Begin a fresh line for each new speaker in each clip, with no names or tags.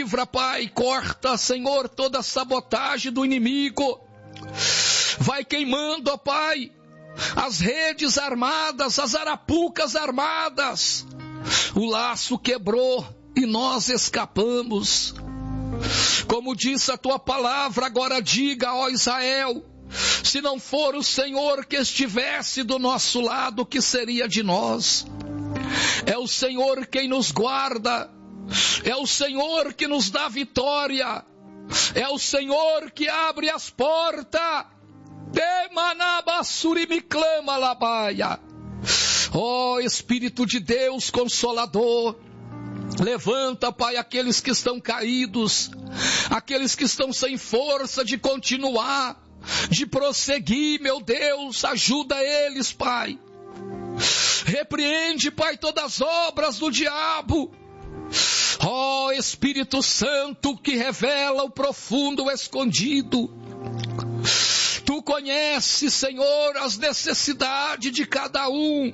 livra, Pai, corta, Senhor, toda a sabotagem do inimigo. Vai queimando, ó Pai, as redes armadas, as arapucas armadas. O laço quebrou e nós escapamos. Como disse a tua palavra, agora diga, ó Israel, se não for o Senhor que estivesse do nosso lado, o que seria de nós? É o Senhor quem nos guarda, é o Senhor que nos dá vitória, é o Senhor que abre as portas. Ó Espírito de Deus Consolador, levanta, Pai, aqueles que estão caídos, aqueles que estão sem força de continuar, de prosseguir, meu Deus, ajuda eles, Pai. Repreende, Pai, todas as obras do diabo. Ó Espírito Santo que revela o profundo escondido. Tu conheces, Senhor, as necessidades de cada um.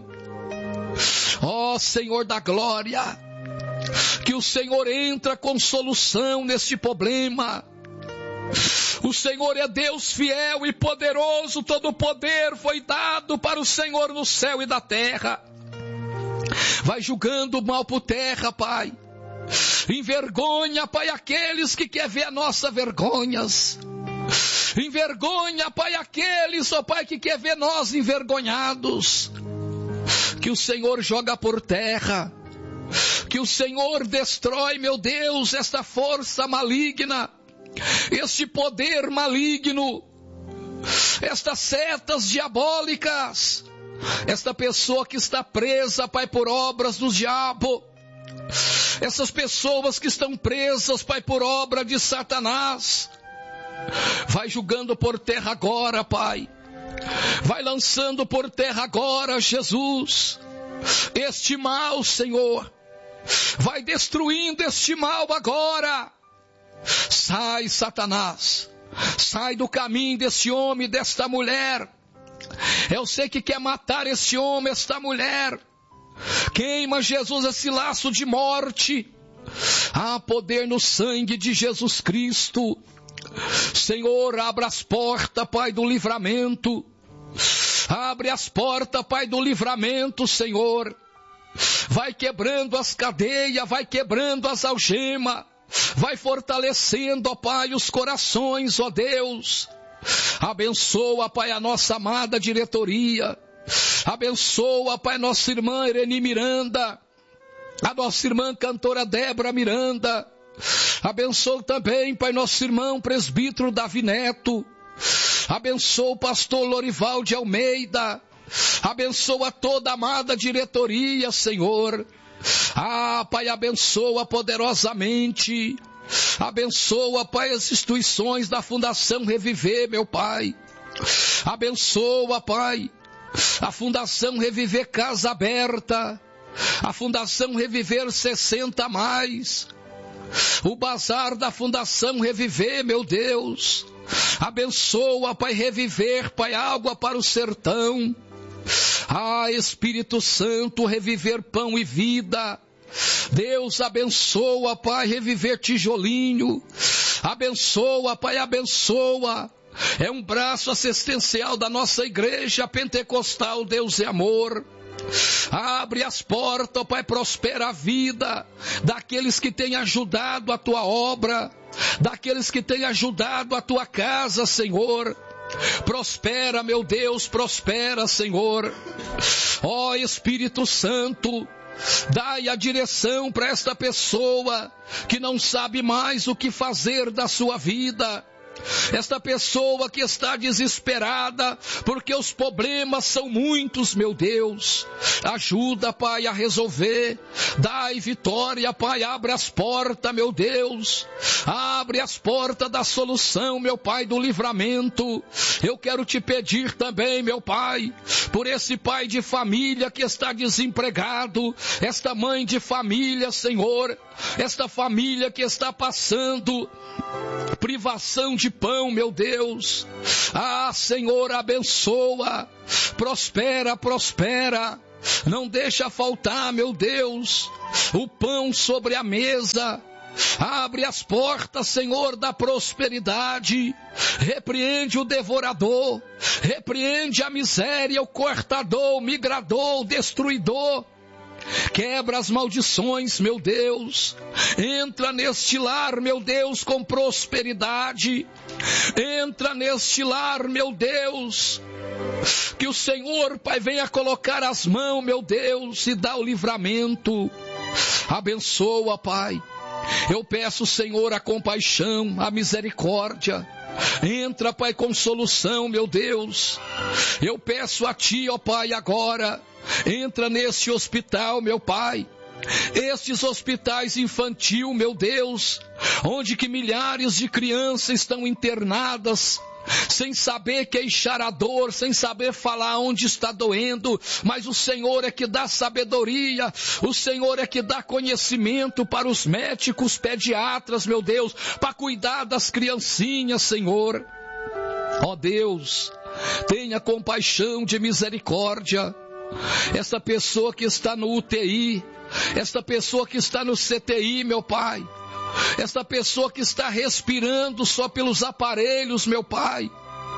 Ó Senhor da glória, que o Senhor entra com solução neste problema. O Senhor é Deus fiel e poderoso, todo poder foi dado para o Senhor no céu e na terra. Vai julgando o mal por terra, Pai. Envergonha, Pai, aqueles que querem ver a nossa vergonhas. Envergonha, Pai, aqueles, ó Pai, que quer ver nós envergonhados. Que o Senhor joga por terra. Que o Senhor destrói, meu Deus, esta força maligna, este poder maligno, estas setas diabólicas, esta pessoa que está presa, Pai, por obras do diabo, essas pessoas que estão presas, Pai, por obra de Satanás. Vai julgando por terra agora, Pai. Vai lançando por terra agora, Jesus, este mal, Senhor. Vai destruindo este mal agora. Sai, Satanás. Sai do caminho desse homem, desta mulher. Eu sei que quer matar este homem, esta mulher. Queima, Jesus, esse laço de morte. Há poder no sangue de Jesus Cristo. Senhor, abra as portas, Pai, do livramento. Abre as portas, Pai, do livramento, Senhor. Vai quebrando as cadeias, vai quebrando as algemas. Vai fortalecendo, ó Pai, os corações, ó Deus. Abençoa, Pai, a nossa amada diretoria. Abençoa, Pai, nossa irmã Irene Miranda. A nossa irmã cantora Débora Miranda. Abençoa também, Pai, nosso irmão presbítero Davi Neto. Abençoa o pastor Lorival de Almeida. Abençoa toda a amada diretoria, Senhor. Ah, Pai, abençoa poderosamente. Abençoa, Pai, as instituições da Fundação Reviver, meu Pai. Abençoa, Pai, a Fundação Reviver Casa Aberta. A Fundação Reviver 60 mais. O bazar da Fundação Reviver, meu Deus. Abençoa, Pai, Reviver, Pai, água para o sertão. Ah, Espírito Santo, Reviver pão e vida. Deus abençoa, Pai, Reviver tijolinho. Abençoa, Pai, abençoa. É um braço assistencial da nossa igreja pentecostal, Deus é amor. Abre as portas, Pai, prospera a vida daqueles que têm ajudado a tua obra, daqueles que têm ajudado a tua casa, Senhor. Prospera, meu Deus, prospera, Senhor. Ó Espírito Santo, dai a direção para esta pessoa que não sabe mais o que fazer da sua vida. Esta pessoa que está desesperada, porque os problemas são muitos, meu Deus. Ajuda, Pai, a resolver. Dai vitória, Pai, abre as portas, meu Deus. Abre as portas da solução, meu Pai, do livramento. Eu quero te pedir também, meu Pai, por esse pai de família que está desempregado, esta mãe de família, Senhor, esta família que está passando privação de pão, meu Deus. Ah, Senhor, abençoa, prospera, prospera. Não deixa faltar, meu Deus, o pão sobre a mesa. Abre as portas, Senhor, da prosperidade. Repreende o devorador. Repreende a miséria, o cortador, o migrador, o destruidor. Quebra as maldições, meu Deus. Entra neste lar, meu Deus, com prosperidade. Entra neste lar, meu Deus. Que o Senhor, Pai, venha colocar as mãos, meu Deus, e dá o livramento. Abençoa, Pai. Eu peço, Senhor, a compaixão, a misericórdia. Entra, Pai, com solução, meu Deus. Eu peço a Ti, ó Pai, agora. Entra nesse hospital, meu Pai. Estes hospitais infantil, meu Deus, onde que milhares de crianças estão internadas, sem saber queixar a dor, sem saber falar onde está doendo, mas o Senhor é que dá sabedoria, o Senhor é que dá conhecimento para os médicos, pediatras, meu Deus, para cuidar das criancinhas, Senhor. Ó Deus, tenha compaixão de misericórdia. Essa pessoa que está no UTI, esta pessoa que está no CTI, meu Pai, esta pessoa que está respirando só pelos aparelhos, meu Pai,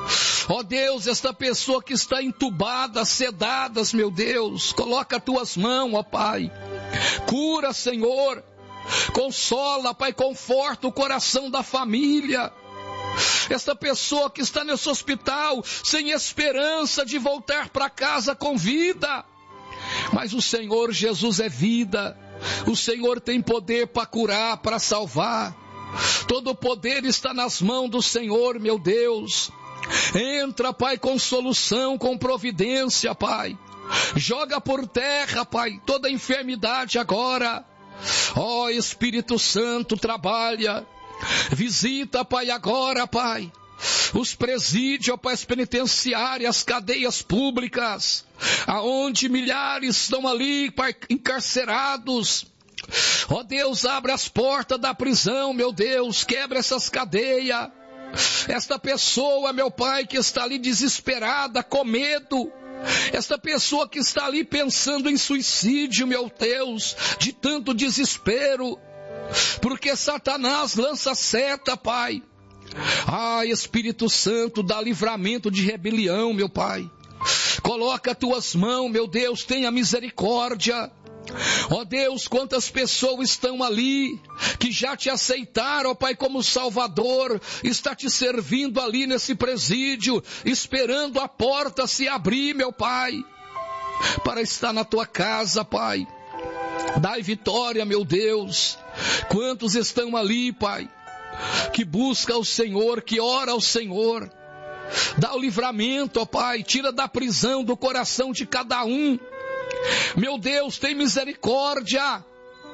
ó Deus, esta pessoa que está entubada, sedadas, meu Deus, coloca as tuas mãos, ó Pai, cura, Senhor, consola, Pai, conforta o coração da família. Esta pessoa que está nesse hospital sem esperança de voltar para casa com vida, mas o Senhor Jesus é vida, o Senhor tem poder para curar, para salvar, todo o poder está nas mãos do Senhor, meu Deus. Entra, Pai, com solução, com providência, Pai, joga por terra, Pai, toda enfermidade agora. Ó Espírito Santo, trabalha. Visita, Pai, agora, Pai, os presídios, Pai, as penitenciárias, as cadeias públicas, aonde milhares estão ali, Pai, encarcerados. Ó Deus, abre as portas da prisão, meu Deus, quebra essas cadeias. Esta pessoa, meu Pai, que está ali desesperada, com medo, esta pessoa que está ali pensando em suicídio, meu Deus, de tanto desespero, porque Satanás lança seta, Pai. Ah, Espírito Santo, dá livramento de rebelião, meu Pai. Coloca as tuas mãos, meu Deus, tenha misericórdia. Ó Deus, quantas pessoas estão ali, que já te aceitaram, ó Pai, como Salvador, está te servindo ali nesse presídio, esperando a porta se abrir, meu Pai, para estar na tua casa, Pai. Dai vitória, meu Deus. Quantos estão ali, Pai, que busca o Senhor, que ora ao Senhor. Dá o livramento, ó Pai, tira da prisão do coração de cada um. Meu Deus, tem misericórdia.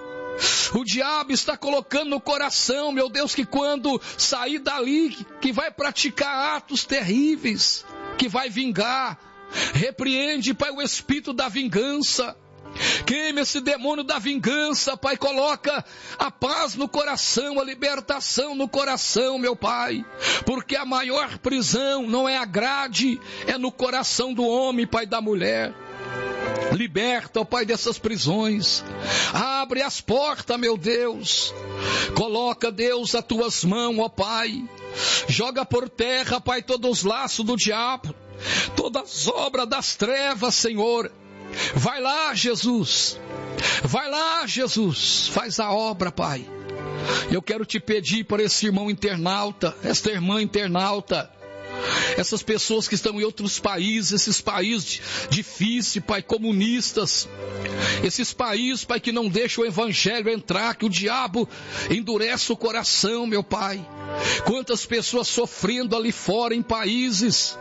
O diabo está colocando no coração, meu Deus, que quando sair dali, que vai praticar atos terríveis, que vai vingar. Repreende, Pai, o espírito da vingança. Queime esse demônio da vingança, Pai, coloca a paz no coração, a libertação no coração, meu Pai, porque a maior prisão não é a grade, é no coração do homem, Pai, da mulher. Liberta, ó Pai, dessas prisões, abre as portas, meu Deus, coloca, Deus, as tuas mãos, ó Pai, joga por terra, Pai, todos os laços do diabo, todas as obras das trevas, Senhor. Vai lá, Jesus, vai lá, Jesus, faz a obra, Pai. Eu quero te pedir por esse irmão internauta, esta irmã internauta, essas pessoas que estão em outros países, esses países difíceis, Pai, comunistas, esses países, Pai, que não deixam o evangelho entrar, que o diabo endurece o coração, meu Pai. Quantas pessoas sofrendo ali fora em países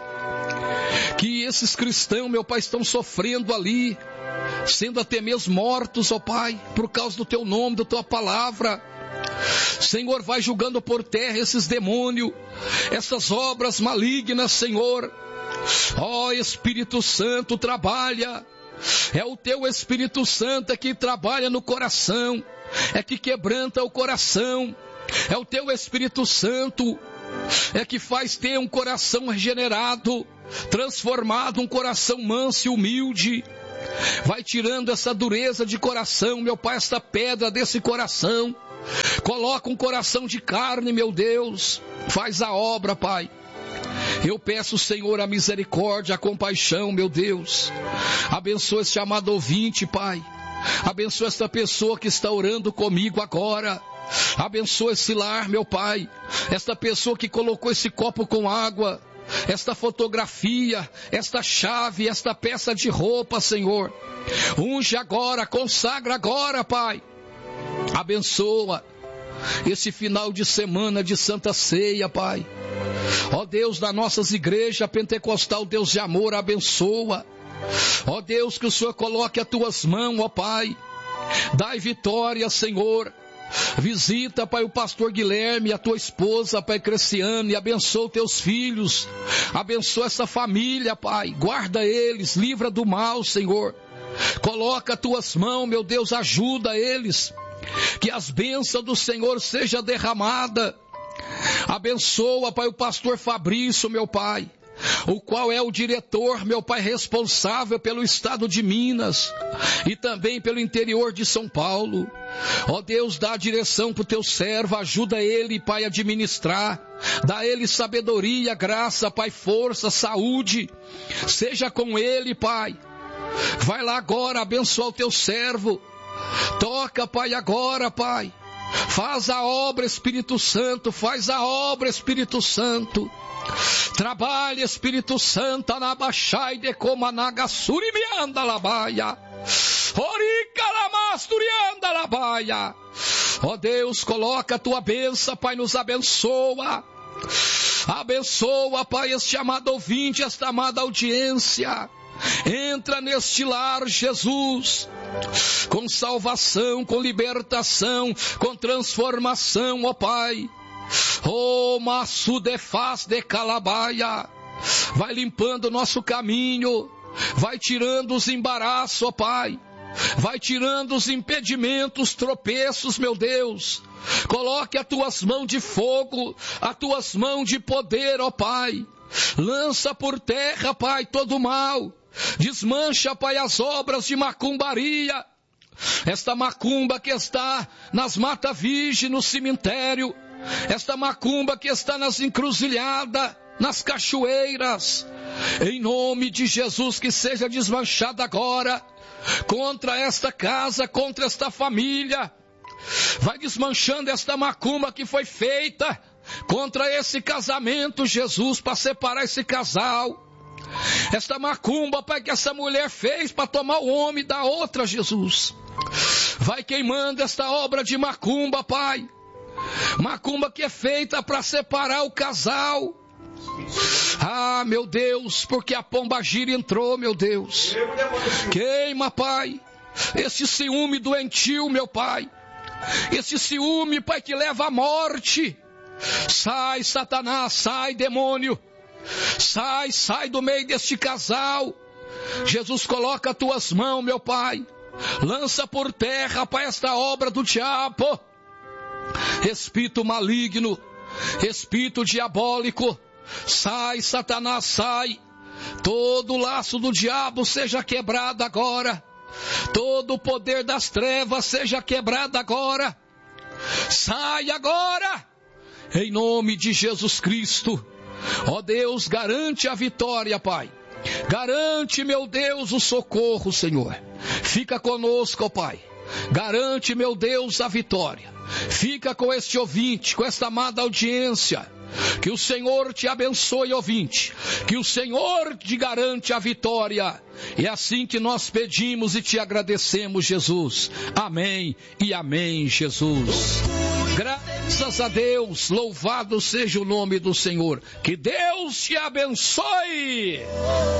que esses cristãos, meu Pai, estão sofrendo ali, sendo até mesmo mortos, ó Pai, por causa do teu nome, da tua palavra. Senhor, vai julgando por terra esses demônios, essas obras malignas, Senhor. Ó Espírito Santo, trabalha. É o teu Espírito Santo que trabalha no coração, é que quebranta o coração. É o teu Espírito Santo é que faz ter um coração regenerado, transformado, um coração manso e humilde. Vai tirando essa dureza de coração, meu Pai, esta pedra desse coração. Coloca um coração de carne, meu Deus. Faz a obra, Pai. Eu peço, Senhor, a misericórdia, a compaixão, meu Deus. Abençoa esse amado ouvinte, Pai. Abençoa esta pessoa que está orando comigo agora. Abençoa esse lar, meu Pai. Esta pessoa que colocou esse copo com água, esta fotografia, esta chave, esta peça de roupa, Senhor. Unge agora, consagra agora, Pai. Abençoa esse final de semana de Santa Ceia, Pai. Ó Deus das nossas igrejas pentecostal, Deus de amor, abençoa. Ó Deus, que o Senhor coloque as tuas mãos, ó Pai. Dai vitória, Senhor. Visita, Pai, o pastor Guilherme, a tua esposa, Pai, Creciane, abençoa teus filhos, abençoa essa família, Pai, guarda eles, livra do mal, Senhor. Coloca as tuas mãos, meu Deus, ajuda eles, que as bênçãos do Senhor seja derramada. Abençoa, Pai, o pastor Fabrício, meu Pai, o qual é o diretor, meu Pai, responsável pelo estado de Minas e também pelo interior de São Paulo. Ó Deus, dá a direção para o teu servo, ajuda ele, Pai, a administrar, dá a ele sabedoria, graça, Pai, força, saúde, seja com ele, Pai. Vai lá agora abençoar o teu servo, toca, Pai, agora, Pai. Faz a obra, Espírito Santo, faz a obra, Espírito Santo. Trabalha, Espírito Santo, Anabaxai de Comanagasuri me anda labaia. Orica lamasturianda labaia. Ó Deus, coloca a tua bênção, Pai, nos abençoa. Abençoa, Pai, este amado ouvinte, esta amada audiência. Entra neste lar, Jesus, com salvação, com libertação, com transformação, ó Pai. Oh, maço de faz de calabaia. Vai limpando o nosso caminho, vai tirando os embaraços, ó Pai. Vai tirando os impedimentos, tropeços, meu Deus. Coloque as tuas mãos de fogo, as tuas mãos de poder, ó Pai. Lança por terra, Pai, todo o mal. Desmancha, Pai, as obras de macumbaria. Esta macumba que está nas Mata Virgem, no cemitério. Esta macumba que está nas encruzilhadas, nas cachoeiras. Em nome de Jesus, que seja desmanchada agora. Contra esta casa, contra esta família. Vai desmanchando esta macumba que foi feita contra esse casamento, Jesus, para separar esse casal. Esta macumba, Pai, que essa mulher fez para tomar o homem da outra, Jesus. Vai queimando esta obra de macumba, Pai. Macumba que é feita para separar o casal. Ah, meu Deus, porque a pombagira entrou, meu Deus. Queima, Pai, esse ciúme doentio, meu Pai. Esse ciúme, Pai, que leva à morte. Sai, Satanás, sai, demônio. Sai do meio deste casal. Jesus, coloca as tuas mãos, meu Pai. Lança por terra, Pai, esta obra do diabo. Espírito maligno, espírito diabólico. Sai, Satanás, sai. Todo o laço do diabo seja quebrado agora. Todo o poder das trevas seja quebrado agora. Sai agora. Em nome de Jesus Cristo. Ó Deus, garante a vitória, Pai. Garante, meu Deus, o socorro, Senhor. Fica conosco, ó Pai. Garante, meu Deus, a vitória. Fica com este ouvinte, com esta amada audiência. Que o Senhor te abençoe, ouvinte. Que o Senhor te garante a vitória. É assim que nós pedimos e te agradecemos, Jesus. Amém e amém, Jesus. Graças a Deus, louvado seja o nome do Senhor. Que Deus te abençoe.